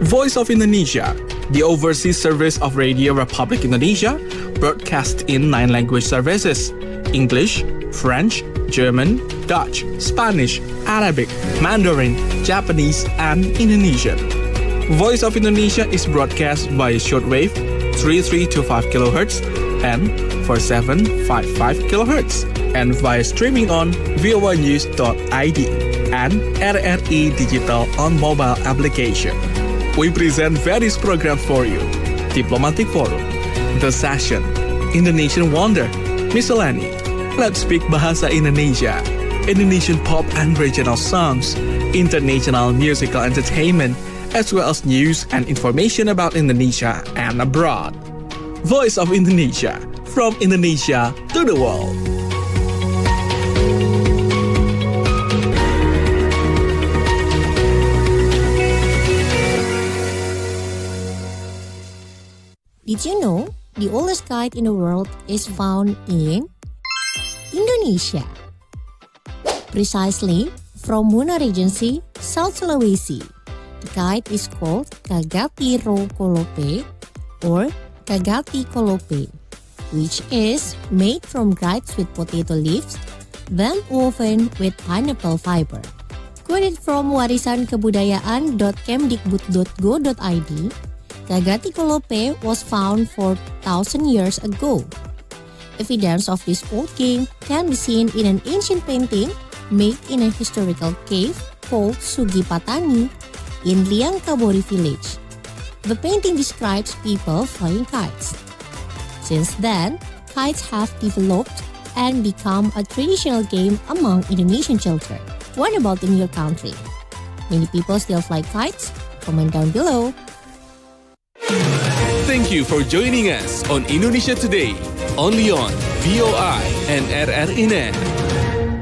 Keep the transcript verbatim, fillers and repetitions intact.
Voice of Indonesia, the overseas service of Radio Republic Indonesia, broadcast in nine language services: English, French, German, Dutch, Spanish, Arabic, Mandarin, Japanese, and Indonesian. Voice of Indonesia is broadcast by shortwave three three two five kilohertz and four seven five five kilohertz, and via streaming on voa news dot i d and R R I Digital on mobile application. We present various programs for you: Diplomatic Forum, The Session, Indonesian Wonder, Miscellany, Let's Speak Bahasa Indonesia, Indonesian pop and regional songs, international musical entertainment, as well as news and information about Indonesia and abroad. Voice of Indonesia, from Indonesia to the world. Did you know the oldest kite in the world is found in Indonesia? Precisely from Muna Regency, South Sulawesi. The kite is called Kagati Ro Kolope or Kagati Kolope, which is made from dried sweet potato leaves, then woven with pineapple fiber. Quoted from warisan kebudayaan dot kemdikbud dot go dot i d, Kagati Kolope was found four thousand years ago. Evidence of this old game can be seen in an ancient painting made in a historical cave called Sugipatani in Liangkabori village. The painting describes people flying kites. Since then, kites have developed and become a traditional game among Indonesian children. What about in your country? Many people still fly kites? Comment down below. Thank you for joining us on Indonesia Today, only on V O I and R R I Net.